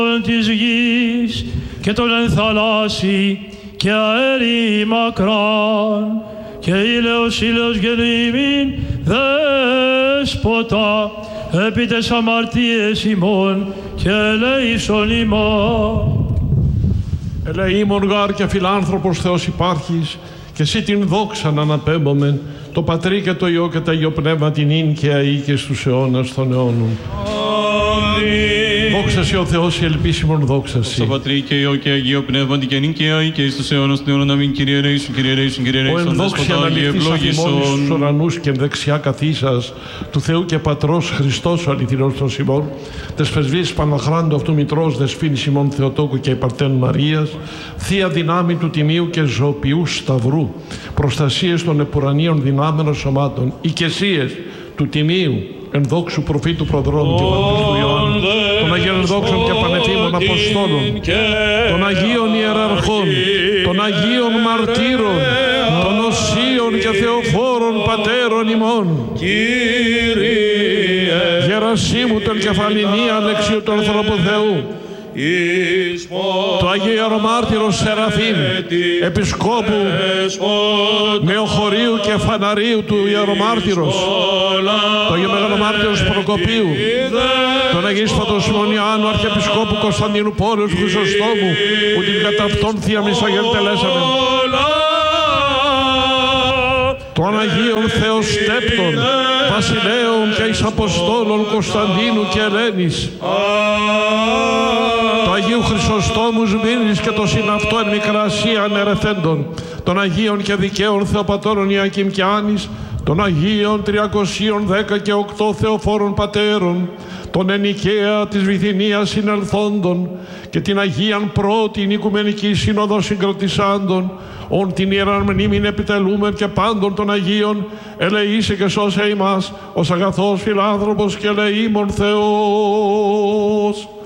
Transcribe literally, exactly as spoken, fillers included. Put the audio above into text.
της γης και τον εν θαλάσσι και αέρι μακράν και ήλαιος ήλαιος γεννήμην δέσποτα επί τες αμαρτίες ημών και ελέησον ημών. Ελεήμων γάρ και φιλάνθρωπος Θεός υπάρχεις και εσύ την δόξα να αναπέμπομεν το Πατρί και το Υιό και το Αγίο Πνεύμα την ίν και αεί και στους αιώνας των αιώνων. Δόξα σοι ο Θεός η ελπίσιμον δόξα σοι. Στο Πατρί και Υιό και Αγίο Πνεύμα την νυν και αεί και στους αιώνας των αιώνων. Αμήν. Κύριε ελέησον, Κύριε ελέησον, Κύριε ελέησον. Ο εν δόξη αναληφθείς αφημών στους ουρανούς και εν δεξιά καθίσας του Θεού και Πατρός Χριστός ο αληθινός των Σιμών, τες πρεσβείες Παναχράντου αυτού Μητρός δεσπίνη Σιμών Θεοτόκου και υπαρτέν Μαρίας, θεία δυνάμει του Τιμίου και ζωοποιού Σταυρού, προστασίες των επουρανίων δυνάμενων σωμάτων, οικεσίες του Τιμίου, εν δόξου προφήτου προδρόμου και βαπτιστού Ιωάννου, των Αγίων ενδόξων και πανεπίμων Αποστόλων, των Αγίων Ιεραρχών, των Αγίων Μαρτύρων, των Οσίων και Θεοφόρων Πατέρων ημών, Γερασίμου τον κεφαλινή αλεξίου του ανθρώπου Θεού, το Αγίο Ιερομάρτυρο Σεραφείμ, Επισκόπου Νεοχωρίου και Φαναρίου του Ιερομάρτυρος, το Αγίο Μεγαλομάρτυρος Προκοπίου, τον Αγίσπατο Σιμωνιάνου Αρχιεπισκόπου Κωνσταντίνου Πόλεως Χρυσοστόμου, που την κατά αυτόν θεία Μισαγέλ τελέσαμε, των Αγίων Θεοστέπτων, Βασιλέων και εις Αποστόλων Κωνσταντίνου και Ελένης, του Αγίου Χρυσοστόμου Σμύρνης και το συναυτό εν Μικρασία ανερεθέντων, των Αγίων και Δικαίων Θεοπατώρων Ιακήμ και Άνης, των Αγίων τριακοσίων δέκα και οκτώ Θεοφόρων Πατέρων, των εν Νικαία της Βυθινίας συνελθόντων και την Αγίαν πρώτην Οικουμενική Σύνοδο συγκροτησάντων, ον την Ιεράν Μνήμην επιτελούμεν και πάντων των Αγίων, ελεήσε και σώσε ημάς, ως αγαθός φιλάνθρωπος και ελεήμων Θεός.